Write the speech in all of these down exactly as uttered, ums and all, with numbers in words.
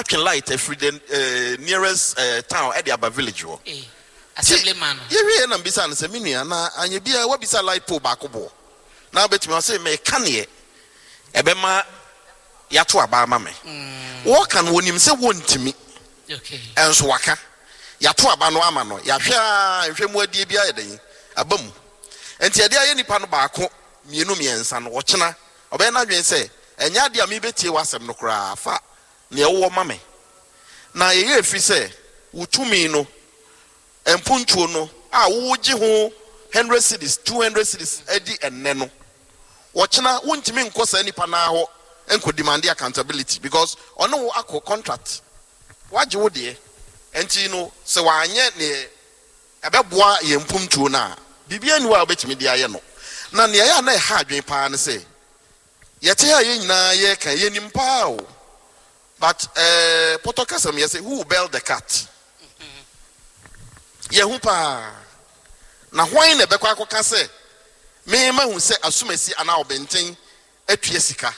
atwe light every the nearest uh, town at the Aba village. Eh, assemblyman. You hear na bisa na se minua na anye bia wa bisa light pole back bo. Na bet me say me kan ye. Ebema yato aba ma me. Wo kan wonim se wontimi. Okay. Enso waka. Yato aba no ama no. Ya hwa hwemu adie bia ye den. Abam. Enti ade aye nipa no baako mienu miensa no wo kyena. Obe na dwen se enya ade a me betie wasem no kra fa ne wo ma me. Na ye ye fi se wutumi no empuntuo no a wo gi ho one hundred cedis two hundred cedis edi enne no. Wo kyena wontimi nkosa nipa na ho enko demand accountability because ono wo akọ contract. Waje wo de enti no se wanye ne ebeboa ye mpuntuo na bibia ni wa obetimi de aye no na ne ya na ha adwen pa ne se yete ya ye nyina ye kan ye nimpa o but eh potokasam ye say who bailed the cat ye hu pa na hwan na bekwa akoka se me ma hu se asumasi ana obenten atue sika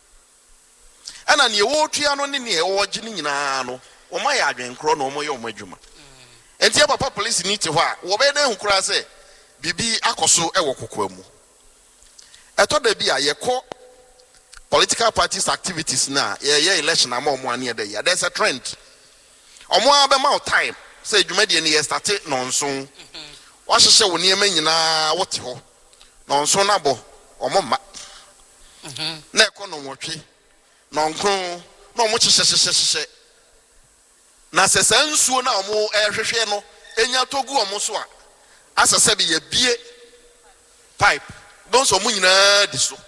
ana ne wo tua no ne ne wo gi ni nyina no o ma ya adwen kro no mo ye o ma dwuma enti papa police ni te ho a wo be na hu kra se bibi akoso e wo kokwa mu eto da bi a ye ko political parties activities na ye ye election am omo ane da ya there's a trend omo abe ma time say dwumade ne ye start nonso wa hyehye wo ne ema nyina wote ho nonso na bo omo ma mhm na ekono nwotwe nonkron na omo hyehye hyehye hyehye na sesa nsuo na omo ehwehwe no enya togu omo so a asese bi ye bie pipe don so mu nyina di so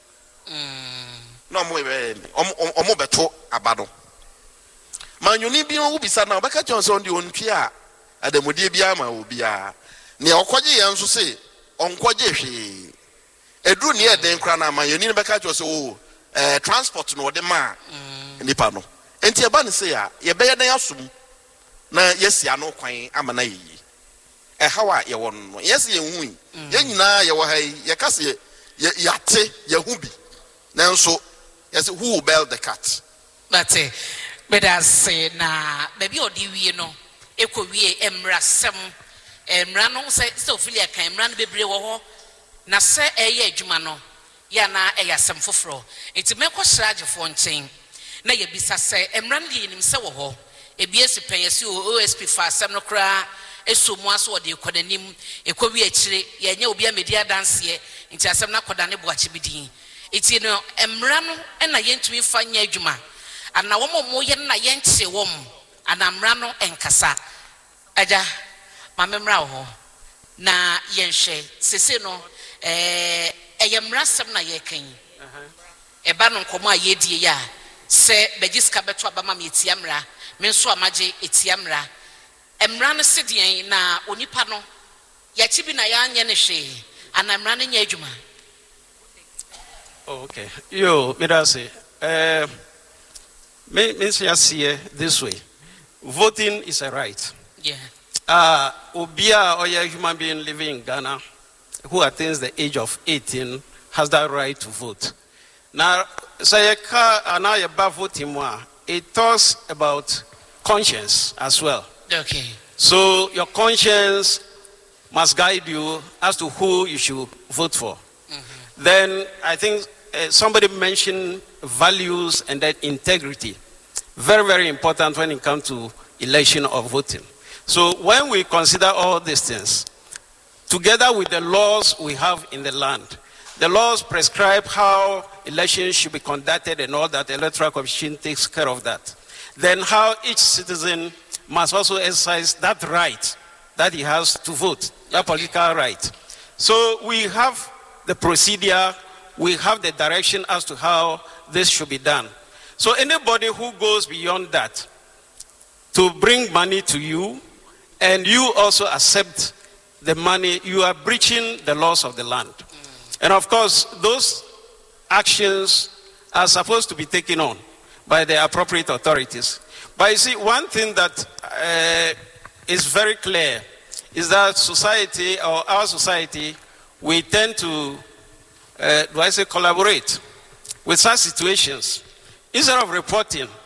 mm no mo be omo omo beto abado manyoni bi wo bisa na obeka Johnson di ontwe a adamodie bia ma obi a ne okoje ye nso se onkoje hwe edru ne eden kra na manyoni ne beka Johnson o eh transport no de ma nipa no enti eba ne se ya ye be ye dan asum na yesi ano kwan amana yi e hawa ye won no yesi ye hu ye nyina ye wo hai ye kase ye yate ye hu bi nanso yes who will bail the cat but eh but as say na baby odi wie no ekọ wie emra sem emra no se se ofilia kan emra no bebre wo ho na se eye adwuma no ya na eya sem foforo enti mekọ sragefo nchen na ye bisa se emra no ye nim se wo ho ebi esi penyesi O S P fa sem no kra esomu aso ode ekodanim ekọ wie akire ye nya obi amedi adanse enti asem na koda ne boache bidin iti no emra no na yentumi fa nya adwuma ana wo mo ye na yenche wo m ana mra no enkasa aja ma memra wo na yenhwe sese no eh eyemra sem na ye kan e ba no nkomo a ye die ya se begiska beto abama me etiamra me nso amaje etiamra emra no sedien na onipa no ya chibi na ya anye ne hwe ana mra no nya adwuma. Oh, okay. Yo, Midase, uh, me, me see this way. Voting is a right. Yeah. Uh, Obia or a human being living in Ghana who attains the age of eighteen has that right to vote. Now, say a about voting more. It talks about conscience as well. Okay. So your conscience must guide you as to who you should vote for. Mm-hmm. Then I think uh, somebody mentioned values and that integrity. Very, very important when it comes to election or voting. So when we consider all these things, together with the laws we have in the land, the laws prescribe how elections should be conducted and all that, the Electoral Commission takes care of that. Then how each citizen must also exercise that right that he has to vote, that political right. So we have the procedure, we have the direction as to how this should be done. So anybody who goes beyond that to bring money to you and you also accept the money, you are breaching the laws of the land. Mm. And of course, those actions are supposed to be taken on by the appropriate authorities. But you see, one thing that uh, is very clear is that society, or our society, we tend to, uh, do I say, collaborate with such situations. Instead of reporting,